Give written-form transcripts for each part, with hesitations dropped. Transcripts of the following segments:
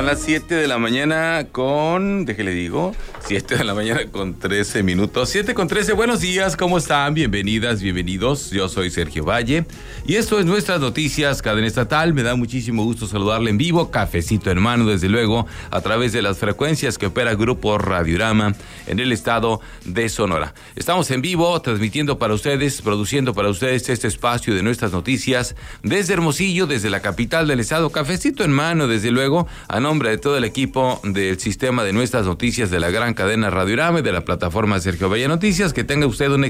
las 7 de la mañana con, déjele digo, 7 de la mañana con 13 minutos. 7 con 13, buenos días, ¿cómo están? Bienvenidas, bienvenidos. Yo soy Sergio Valle y esto es Nuestras Noticias, cadena estatal. Me da muchísimo gusto saludarle en vivo, cafecito en mano, desde luego, a través de las frecuencias que opera Grupo Radiorama en el estado de Sonora. Estamos en vivo, transmitiendo para ustedes, produciendo para ustedes este espacio de Nuestras Noticias desde Hermosillo, desde la capital del estado. Cafecito en mano, desde luego, a nombre de todo el equipo del sistema de Nuestras Noticias de la gran cadena Radiorama y de la plataforma Sergio Valle Noticias. Que tenga usted un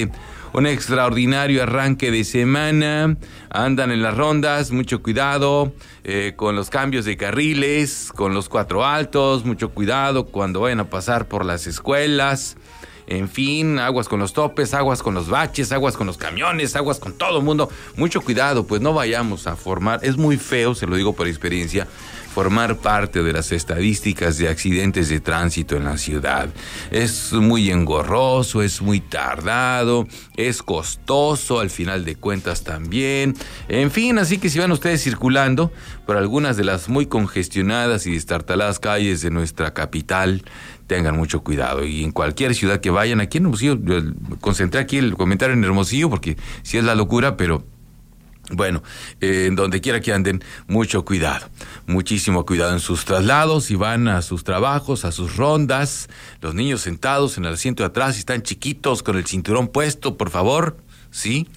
extraordinario arranque de semana. Andan en las rondas, mucho cuidado con los cambios de carriles, con los cuatro altos, mucho cuidado cuando vayan a pasar por las escuelas. En fin, aguas con los topes, aguas con los baches, aguas con los camiones, aguas con todo el mundo. Mucho cuidado, pues no vayamos a formar, es muy feo, se lo digo por experiencia, formar parte de las estadísticas de accidentes de tránsito en la ciudad. Es muy engorroso, es muy tardado, es costoso al final de cuentas también. En fin, así que si van ustedes circulando por algunas de las muy congestionadas y destartaladas calles de nuestra capital, tengan mucho cuidado. Y en cualquier ciudad que vayan, aquí en Hermosillo, concentré aquí el comentario en Hermosillo porque sí es la locura, pero bueno, en donde quiera que anden, mucho cuidado, muchísimo cuidado en sus traslados, si van a sus trabajos, a sus rondas, los niños sentados en el asiento de atrás, si están chiquitos con el cinturón puesto, por favor, ¿sí?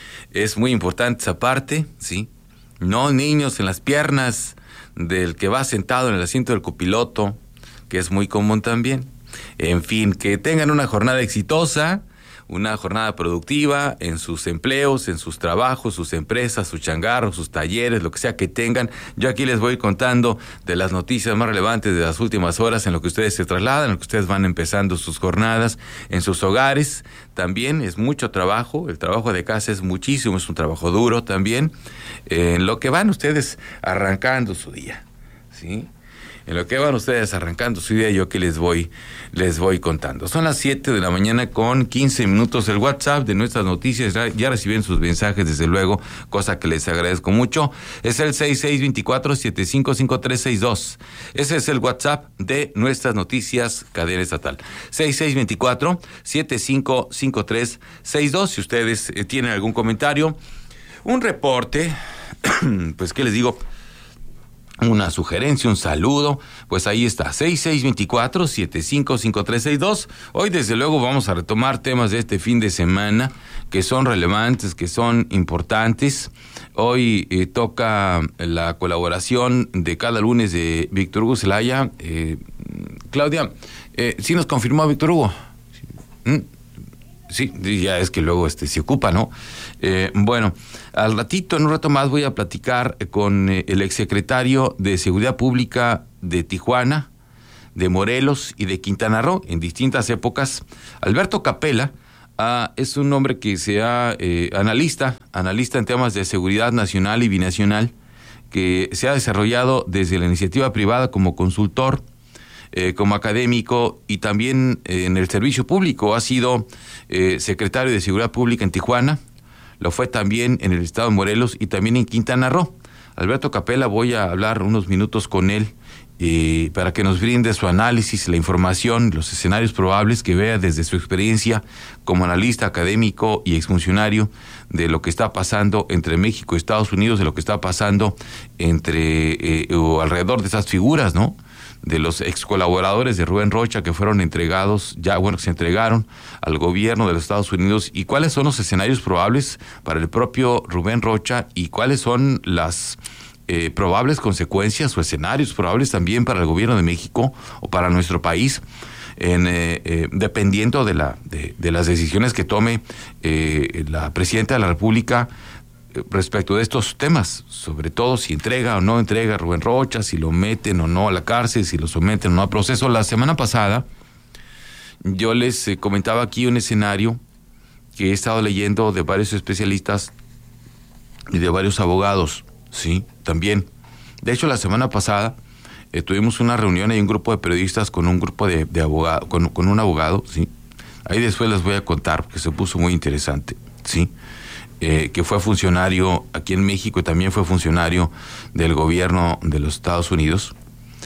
Es muy importante esa parte, ¿sí? No niños en las piernas del que va sentado en el asiento del copiloto, que es muy común también. En fin, que tengan una jornada exitosa, una jornada productiva en sus empleos, en sus trabajos, sus empresas, sus changarros, sus talleres, lo que sea que tengan. Yo aquí les voy contando de las noticias más relevantes de las últimas horas en lo que ustedes se trasladan, en lo que ustedes van empezando sus jornadas en sus hogares. También es mucho trabajo, el trabajo de casa es muchísimo, es un trabajo duro también, en lo que van ustedes arrancando su día, ¿sí? En lo que van ustedes arrancando su día, yo que les voy contando. Son las 7 de la mañana con 15 minutos. El WhatsApp de Nuestras Noticias, ya reciben sus mensajes, desde luego, cosa que les agradezco mucho. Es el 6624-755362. Ese es el WhatsApp de Nuestras Noticias, cadena estatal. 6624-755362. Si ustedes tienen algún comentario, un reporte, pues, ¿qué les digo? Una sugerencia, un saludo, pues ahí está, 6624-755362. Hoy desde luego vamos a retomar temas de este fin de semana que son relevantes, que son importantes. Hoy toca la colaboración de cada lunes de Víctor Hugo Zelaya. Claudia, ¿sí nos confirmó Víctor Hugo? Sí, ya es que luego se ocupa, ¿no? Bueno, al ratito, en un rato más, voy a platicar con el exsecretario de Seguridad Pública de Tijuana, de Morelos y de Quintana Roo, en distintas épocas. Alberto Capella es un hombre que sea analista en temas de seguridad nacional y binacional, que se ha desarrollado desde la iniciativa privada como consultor, como académico y también en el servicio público. Ha sido secretario de Seguridad Pública en Tijuana, lo fue también en el estado de Morelos y también en Quintana Roo. Alberto Capella, voy a hablar unos minutos con él para que nos brinde su análisis, la información, los escenarios probables que vea desde su experiencia como analista académico y exfuncionario de lo que está pasando entre México y Estados Unidos, de lo que está pasando entre o alrededor de esas figuras, ¿no? De los ex colaboradores de Rubén Rocha que fueron entregados, que se entregaron al gobierno de los Estados Unidos, y cuáles son los escenarios probables para el propio Rubén Rocha y cuáles son las probables consecuencias o escenarios probables también para el gobierno de México o para nuestro país, dependiendo de las decisiones que tome la presidenta de la República respecto de estos temas, sobre todo si entrega o no entrega a Rubén Rocha, si lo meten o no a la cárcel, si lo someten o no a proceso. La semana pasada yo les comentaba aquí un escenario que he estado leyendo de varios especialistas y de varios abogados, sí, también. De hecho, la semana pasada tuvimos una reunión y un grupo de periodistas con un grupo de abogados, con un abogado, sí. Ahí después les voy a contar porque se puso muy interesante, sí. Que fue funcionario aquí en México y también fue funcionario del gobierno de los Estados Unidos.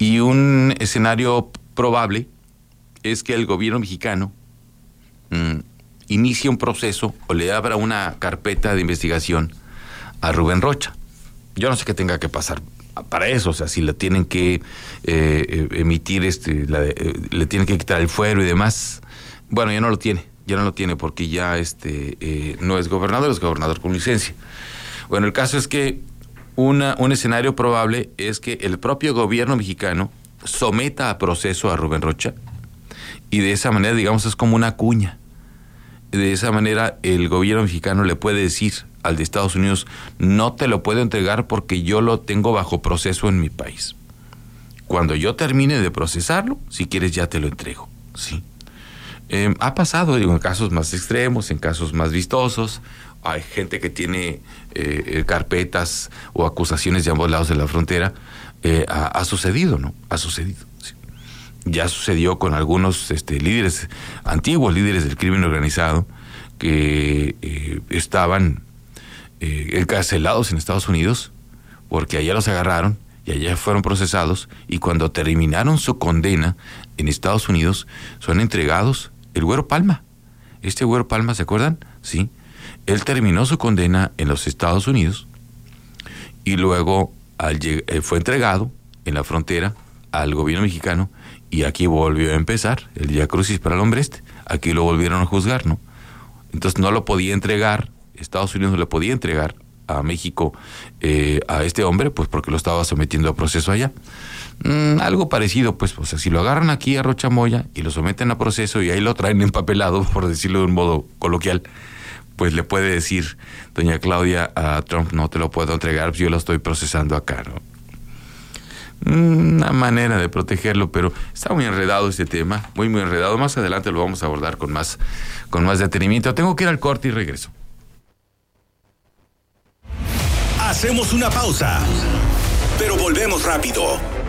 Y un escenario probable es que el gobierno mexicano inicie un proceso o le abra una carpeta de investigación a Rubén Rocha. Yo no sé qué tenga que pasar para eso, o sea, si le tienen que emitir, le tienen que quitar el fuero y demás. Bueno, ya no lo tiene porque ya no es gobernador con licencia. Bueno, el caso es que un escenario probable es que el propio gobierno mexicano someta a proceso a Rubén Rocha y de esa manera, digamos, es como una cuña. De esa manera el gobierno mexicano le puede decir al de Estados Unidos: no te lo puedo entregar porque yo lo tengo bajo proceso en mi país. Cuando yo termine de procesarlo, si quieres ya te lo entrego, ¿sí? Ha pasado, en casos más extremos, en casos más vistosos. Hay gente que tiene carpetas o acusaciones de ambos lados de la frontera. Ha sucedido, ¿no? Ha sucedido, sí. Ya sucedió con algunos antiguos líderes del crimen organizado que estaban encarcelados en Estados Unidos porque allá los agarraron y allá fueron procesados, y cuando terminaron su condena en Estados Unidos son entregados. El Güero Palma, Güero Palma, ¿se acuerdan? Sí. Él terminó su condena en los Estados Unidos y luego fue entregado en la frontera al gobierno mexicano, y aquí volvió a empezar el Vía Crucis para el hombre Aquí lo volvieron a juzgar, ¿no? Entonces no lo podía entregar, Estados Unidos no le podía entregar a México a este hombre, pues porque lo estaba sometiendo a proceso allá. Algo parecido, pues, o sea, si lo agarran aquí a Rocha Moya y lo someten a proceso y ahí lo traen empapelado, por decirlo de un modo coloquial, pues le puede decir doña Claudia a Trump: no te lo puedo entregar, yo lo estoy procesando acá, ¿no? Una manera de protegerlo, pero está muy enredado este tema, muy enredado. Más adelante lo vamos a abordar con más detenimiento. Tengo que ir al corte y regreso. Hacemos una pausa, pero volvemos rápido.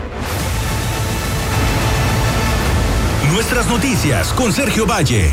Nuestras noticias con Sergio Valle.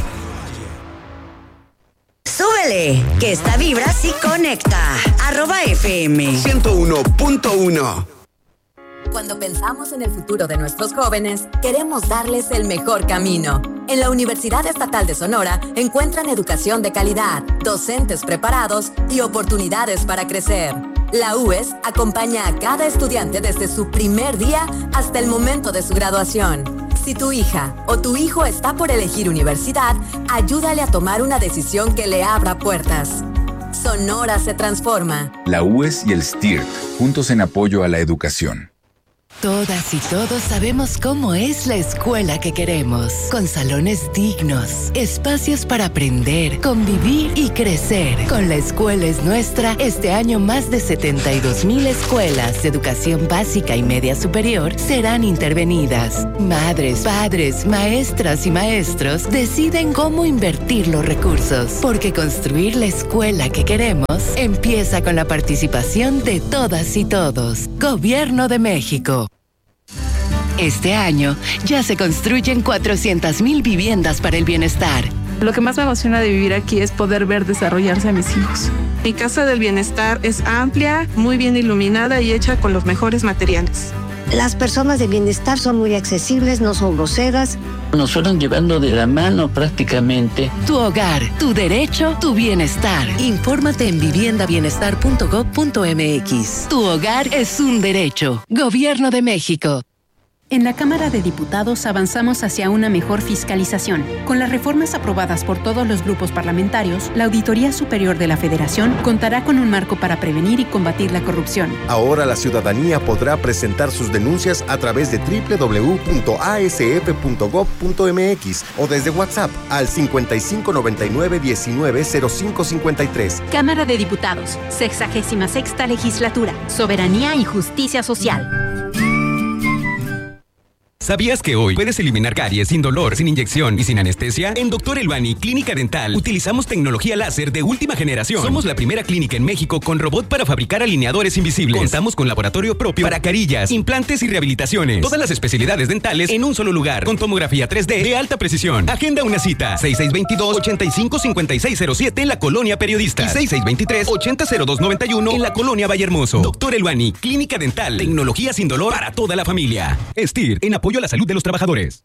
Súbele, que esta vibra sí conecta. @FM 101.1. Cuando pensamos en el futuro de nuestros jóvenes, queremos darles el mejor camino. En la Universidad Estatal de Sonora encuentran educación de calidad, docentes preparados y oportunidades para crecer. La UES acompaña a cada estudiante desde su primer día hasta el momento de su graduación. Si tu hija o tu hijo está por elegir universidad, ayúdale a tomar una decisión que le abra puertas. Sonora se transforma. La UES y el STIRT, juntos en apoyo a la educación. Todas y todos sabemos cómo es la escuela que queremos, con salones dignos, espacios para aprender, convivir y crecer. Con La Escuela es Nuestra, este año más de 72,000 escuelas de educación básica y media superior serán intervenidas. Madres, padres, maestras y maestros deciden cómo invertir los recursos, porque construir la escuela que queremos empieza con la participación de todas y todos. Gobierno de México. Este año ya se construyen 400,000 viviendas para el bienestar. Lo que más me emociona de vivir aquí es poder ver desarrollarse a mis hijos. Mi casa del bienestar es amplia, muy bien iluminada y hecha con los mejores materiales. Las personas de bienestar son muy accesibles, no son groseras. Nos fueron llevando de la mano prácticamente. Tu hogar, tu derecho, tu bienestar. Infórmate en viviendabienestar.gov.mx. Tu hogar es un derecho. Gobierno de México. En la Cámara de Diputados avanzamos hacia una mejor fiscalización. Con las reformas aprobadas por todos los grupos parlamentarios, la Auditoría Superior de la Federación contará con un marco para prevenir y combatir la corrupción. Ahora la ciudadanía podrá presentar sus denuncias a través de www.asf.gov.mx o desde WhatsApp al 5599-190553. Cámara de Diputados, 66ª Legislatura, Soberanía y Justicia Social. ¿Sabías que hoy puedes eliminar caries sin dolor, sin inyección y sin anestesia? En Dr. Elbani Clínica Dental utilizamos tecnología láser de última generación. Somos la primera clínica en México con robot para fabricar alineadores invisibles. Contamos con laboratorio propio para carillas, implantes y rehabilitaciones. Todas las especialidades dentales en un solo lugar, con tomografía 3D de alta precisión. Agenda una cita, 6622-855607 en la Colonia Periodista y 6623-800291 en la Colonia Vallehermoso. Dr. Elbani Clínica Dental, tecnología sin dolor para toda la familia. STIR, en apoyo a la salud de los trabajadores.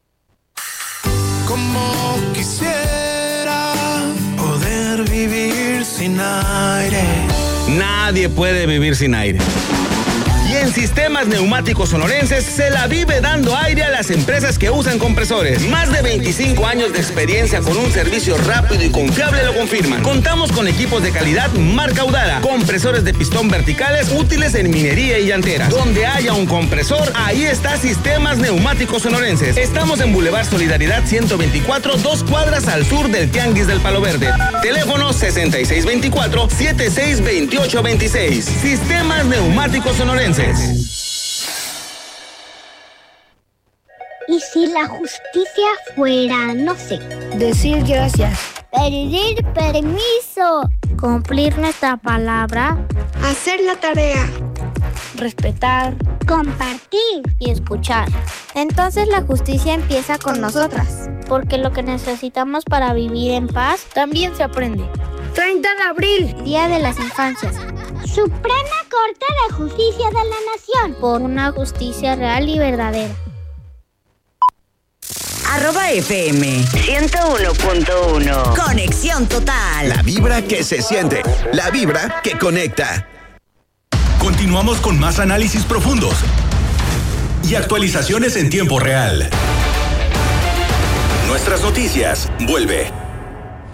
Como quisiera poder vivir sin aire. Nadie puede vivir sin aire. Y en Sistemas Neumáticos Sonorenses se la vive dando aire a las empresas que usan compresores. Más de 25 años de experiencia con un servicio rápido y confiable lo confirman. Contamos con equipos de calidad marca Udara, compresores de pistón verticales útiles en minería y llantera. Donde haya un compresor, ahí está Sistemas Neumáticos Sonorenses. Estamos en Boulevard Solidaridad 124, 2 cuadras al sur del Tianguis del Palo Verde. Teléfono 6624-762826. Sistemas Neumáticos Sonorenses. ¿Y si la justicia fuera, no sé, decir gracias, pedir permiso, cumplir nuestra palabra, hacer la tarea, respetar, compartir y escuchar? Entonces la justicia empieza con nosotras, porque lo que necesitamos para vivir en paz también se aprende. 30 de abril, Día de las Infancias. Suprema Corte de Justicia de la Nación, por una justicia real y verdadera. @FM 101.1. Conexión total. La vibra que se siente, la vibra que conecta. Continuamos con más análisis profundos y actualizaciones en tiempo real. Nuestras noticias vuelve.